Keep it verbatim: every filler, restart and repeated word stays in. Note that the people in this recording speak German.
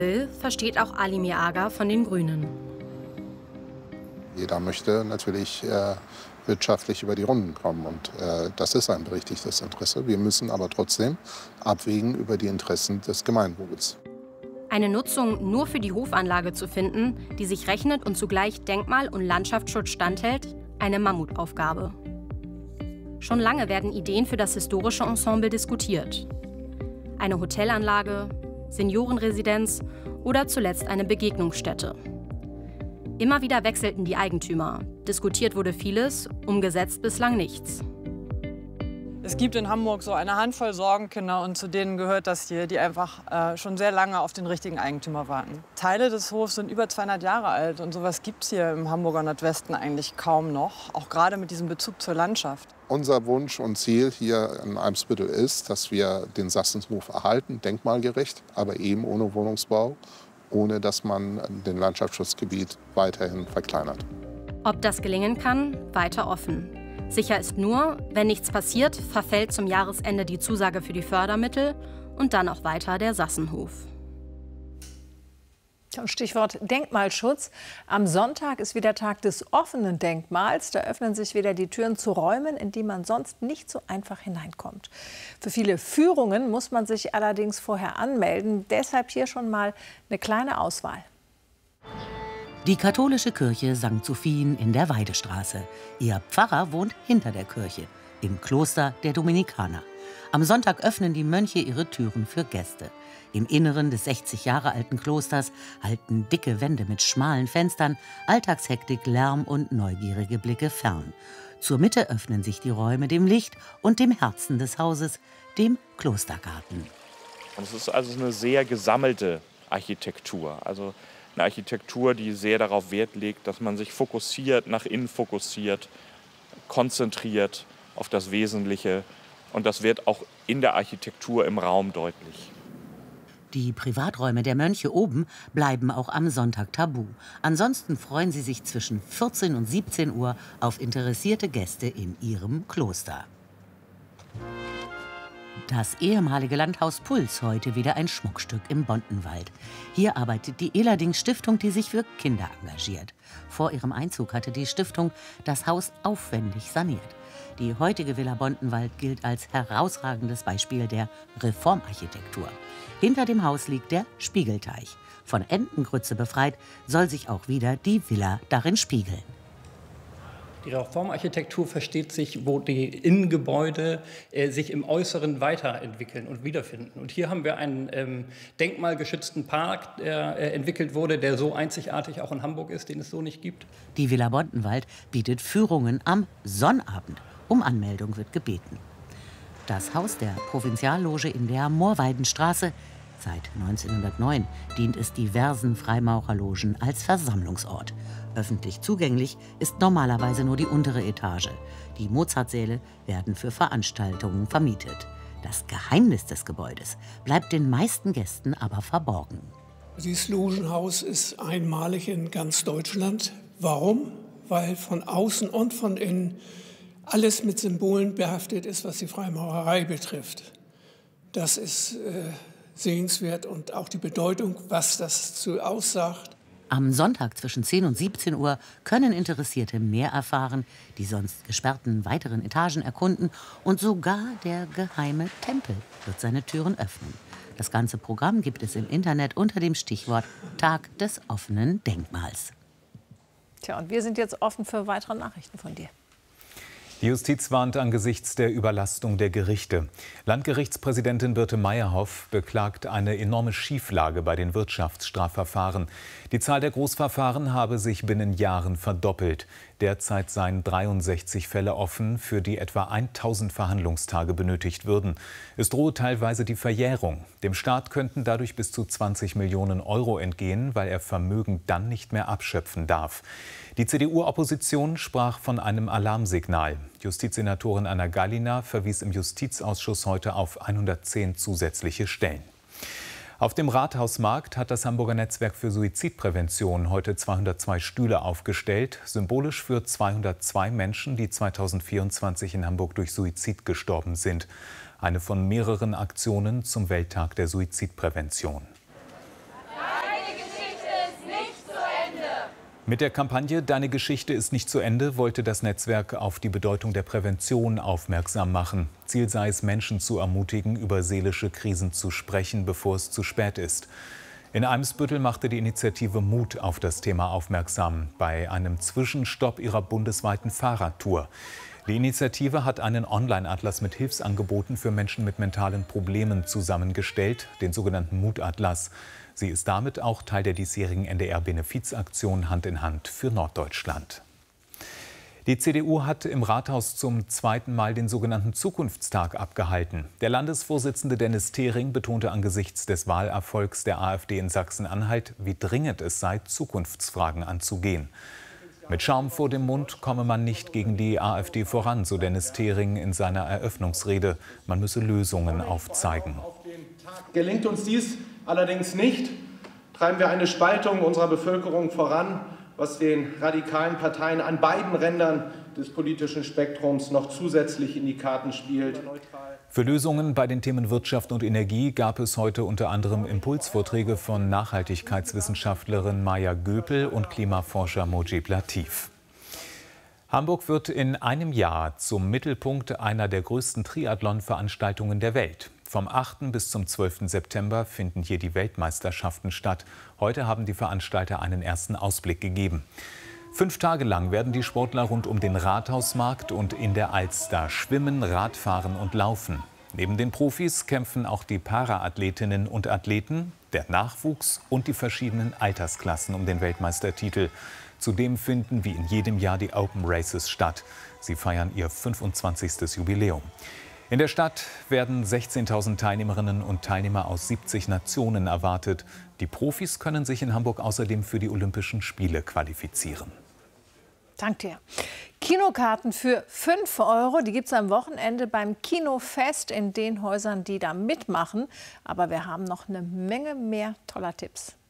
Versteht auch Alimir Aga von den Grünen. Jeder möchte natürlich äh, wirtschaftlich über die Runden kommen und äh, das ist ein berechtigtes Interesse. Wir müssen aber trotzdem abwägen über die Interessen des Gemeinwohls. Eine Nutzung nur für die Hofanlage zu finden, die sich rechnet und zugleich Denkmal- und Landschaftsschutz standhält, eine Mammutaufgabe. Schon lange werden Ideen für das historische Ensemble diskutiert. Eine Hotelanlage, Seniorenresidenz oder zuletzt eine Begegnungsstätte. Immer wieder wechselten die Eigentümer. Diskutiert wurde vieles, umgesetzt bislang nichts. Es gibt in Hamburg so eine Handvoll Sorgenkinder und zu denen gehört das hier, die einfach äh, schon sehr lange auf den richtigen Eigentümer warten. Teile des Hofs sind über zweihundert Jahre alt und sowas gibt es hier im Hamburger Nordwesten eigentlich kaum noch, auch gerade mit diesem Bezug zur Landschaft. Unser Wunsch und Ziel hier in Eimsbüttel ist, dass wir den Sassenshof erhalten, denkmalgerecht, aber eben ohne Wohnungsbau, ohne dass man den Landschaftsschutzgebiet weiterhin verkleinert. Ob das gelingen kann, weiter offen. Sicher ist nur, wenn nichts passiert, verfällt zum Jahresende die Zusage für die Fördermittel und dann auch weiter der Sassenhof. Stichwort Denkmalschutz. Am Sonntag ist wieder Tag des offenen Denkmals. Da öffnen sich wieder die Türen zu Räumen, in die man sonst nicht so einfach hineinkommt. Für viele Führungen muss man sich allerdings vorher anmelden. Deshalb hier schon mal eine kleine Auswahl. Die katholische Kirche Sankt Sophien in der Weidestraße. Ihr Pfarrer wohnt hinter der Kirche, im Kloster der Dominikaner. Am Sonntag öffnen die Mönche ihre Türen für Gäste. Im Inneren des sechzig Jahre alten Klosters halten dicke Wände mit schmalen Fenstern Alltagshektik, Lärm und neugierige Blicke fern. Zur Mitte öffnen sich die Räume dem Licht und dem Herzen des Hauses, dem Klostergarten. Es ist also eine sehr gesammelte Architektur. Also eine Architektur, die sehr darauf Wert legt, dass man sich fokussiert, nach innen fokussiert, konzentriert auf das Wesentliche. Und das wird auch in der Architektur im Raum deutlich. Die Privaträume der Mönche oben bleiben auch am Sonntag tabu. Ansonsten freuen sie sich zwischen vierzehn und siebzehn Uhr auf interessierte Gäste in ihrem Kloster. Das ehemalige Landhaus Puls, heute wieder ein Schmuckstück im Bontenwald. Hier arbeitet die Ehlerdings Stiftung, die sich für Kinder engagiert. Vor ihrem Einzug hatte die Stiftung das Haus aufwendig saniert. Die heutige Villa Bontenwald gilt als herausragendes Beispiel der Reformarchitektur. Hinter dem Haus liegt der Spiegelteich. Von Entengrütze befreit soll sich auch wieder die Villa darin spiegeln. Die Reformarchitektur versteht sich, wo die Innengebäude äh, sich im Äußeren weiterentwickeln und wiederfinden. Und hier haben wir einen ähm, denkmalgeschützten Park, der äh, entwickelt wurde, der so einzigartig auch in Hamburg ist, den es so nicht gibt. Die Villa Bontenwald bietet Führungen am Sonnabend. Um Anmeldung wird gebeten. Das Haus der Provinzialloge in der Moorweidenstraße. Seit neunzehnhundertneun dient es diversen Freimaurerlogen als Versammlungsort. Öffentlich zugänglich ist normalerweise nur die untere Etage. Die Mozartsäle werden für Veranstaltungen vermietet. Das Geheimnis des Gebäudes bleibt den meisten Gästen aber verborgen. Dieses Logenhaus ist einmalig in ganz Deutschland. Warum? Weil von außen und von innen alles mit Symbolen behaftet ist, was die Freimaurerei betrifft. Das ist äh, sehenswert und auch die Bedeutung, was das zu aussagt. Am Sonntag zwischen zehn und siebzehn Uhr können Interessierte mehr erfahren, die sonst gesperrten weiteren Etagen erkunden und sogar der geheime Tempel wird seine Türen öffnen. Das ganze Programm gibt es im Internet unter dem Stichwort Tag des offenen Denkmals. Tja, und wir sind jetzt offen für weitere Nachrichten von dir. Die Justiz warnt angesichts der Überlastung der Gerichte. Landgerichtspräsidentin Birte Meyerhoff beklagt eine enorme Schieflage bei den Wirtschaftsstrafverfahren. Die Zahl der Großverfahren habe sich binnen Jahren verdoppelt. Derzeit seien dreiundsechzig Fälle offen, für die etwa tausend Verhandlungstage benötigt würden. Es drohe teilweise die Verjährung. Dem Staat könnten dadurch bis zu zwanzig Millionen Euro entgehen, weil er Vermögen dann nicht mehr abschöpfen darf. Die C D U-Opposition sprach von einem Alarmsignal. Justizsenatorin Anna Gallina verwies im Justizausschuss heute auf hundertzehn zusätzliche Stellen. Auf dem Rathausmarkt hat das Hamburger Netzwerk für Suizidprävention heute zweihundertzwei Stühle aufgestellt, symbolisch für zweihundertzwei Menschen, die zweitausendvierundzwanzig in Hamburg durch Suizid gestorben sind. Eine von mehreren Aktionen zum Welttag der Suizidprävention. Mit der Kampagne Deine Geschichte ist nicht zu Ende wollte das Netzwerk auf die Bedeutung der Prävention aufmerksam machen. Ziel sei es, Menschen zu ermutigen, über seelische Krisen zu sprechen, bevor es zu spät ist. In Eimsbüttel machte die Initiative Mut auf das Thema aufmerksam bei einem Zwischenstopp ihrer bundesweiten Fahrradtour. Die Initiative hat einen Online-Atlas mit Hilfsangeboten für Menschen mit mentalen Problemen zusammengestellt, den sogenannten Mutatlas. Sie ist damit auch Teil der diesjährigen N D R-Benefizaktion Hand in Hand für Norddeutschland. Die C D U hat im Rathaus zum zweiten Mal den sogenannten Zukunftstag abgehalten. Der Landesvorsitzende Dennis Thering betonte angesichts des Wahlerfolgs der AfD in Sachsen-Anhalt, wie dringend es sei, Zukunftsfragen anzugehen. Mit Schaum vor dem Mund komme man nicht gegen die AfD voran, so Dennis Thering in seiner Eröffnungsrede. Man müsse Lösungen aufzeigen. Gelingt uns dies allerdings nicht, treiben wir eine Spaltung unserer Bevölkerung voran, was den radikalen Parteien an beiden Rändern des politischen Spektrums noch zusätzlich in die Karten spielt. Für Lösungen bei den Themen Wirtschaft und Energie gab es heute unter anderem Impulsvorträge von Nachhaltigkeitswissenschaftlerin Maya Göpel und Klimaforscher Mojib Latif. Hamburg wird in einem Jahr zum Mittelpunkt einer der größten Triathlon-Veranstaltungen der Welt. Vom achten bis zum zwölften September finden hier die Weltmeisterschaften statt. Heute haben die Veranstalter einen ersten Ausblick gegeben. Fünf Tage lang werden die Sportler rund um den Rathausmarkt und in der Alster schwimmen, Radfahren und laufen. Neben den Profis kämpfen auch die Paraathletinnen und Athleten, der Nachwuchs und die verschiedenen Altersklassen um den Weltmeistertitel. Zudem finden wie in jedem Jahr die Open Races statt. Sie feiern ihr fünfundzwanzigstes Jubiläum. In der Stadt werden sechzehntausend Teilnehmerinnen und Teilnehmer aus siebzig Nationen erwartet. Die Profis können sich in Hamburg außerdem für die Olympischen Spiele qualifizieren. Danke dir. Kinokarten für fünf Euro, die gibt es am Wochenende beim Kinofest in den Häusern, die da mitmachen. Aber wir haben noch eine Menge mehr toller Tipps.